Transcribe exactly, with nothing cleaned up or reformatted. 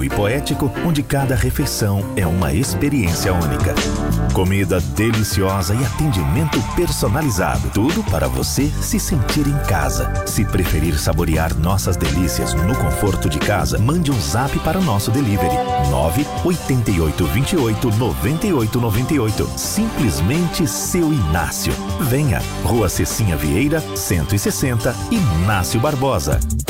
e poético, onde cada refeição é uma experiência única. Comida deliciosa e atendimento personalizado. Tudo para você se sentir em casa. Se preferir saborear nossas delícias no conforto de casa, mande um zap para o nosso delivery. nove oito oito, dois oito, nove oito nove oito. Simplesmente seu Inácio. Venha, Rua Cecinha Vieira, cento e sessenta, Inácio Barbosa.